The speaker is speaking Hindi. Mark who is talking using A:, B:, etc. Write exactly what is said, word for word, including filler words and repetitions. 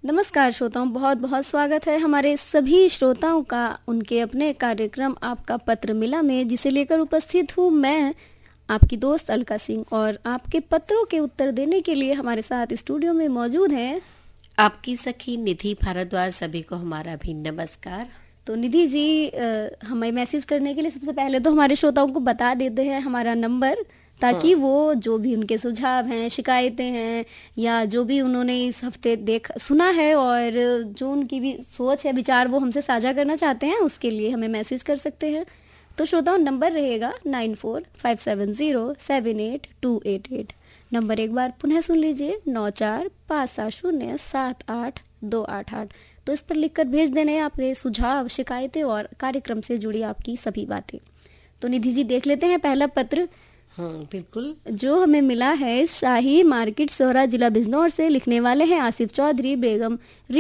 A: नमस्कार श्रोताओं, बहुत बहुत स्वागत है हमारे सभी श्रोताओं का उनके अपने कार्यक्रम आपका पत्र मिला में, जिसे लेकर उपस्थित हूँ मैं आपकी दोस्त अलका सिंह। और आपके पत्रों के उत्तर देने के लिए हमारे साथ स्टूडियो में मौजूद हैं
B: आपकी सखी निधि भारद्वाज। सभी को हमारा भी नमस्कार।
A: तो निधि जी, आ, हमें मैसेज करने के लिए सबसे पहले तो हमारे श्रोताओं को बता देते हैं हमारा नंबर, ताकि
B: हाँ।
A: वो जो भी उनके सुझाव हैं, शिकायतें हैं, या जो भी उन्होंने इस हफ्ते देख सुना है और जो उनकी भी सोच है, विचार, वो हमसे साझा करना चाहते हैं, उसके लिए हमें मैसेज कर सकते हैं। तो श्रोताओं, नंबर रहेगा nine four five seven zero seven eight to eight eight. Number एक बार पुनः सुन लीजिए, नौ चार पाँच सात शून्य सात आठ दो आठ आठ। तो इस पर लिखकर भेज देने आपके सुझाव, शिकायतें और कार्यक्रम से जुड़ी आपकी सभी बातें। तो निधि जी, देख लेते हैं पहला पत्र।
B: हाँ बिल्कुल।
A: जो हमें मिला है शाही मार्केट, सोहरा, जिला बिजनौर से। लिखने वाले हैं आसिफ चौधरी, बेगम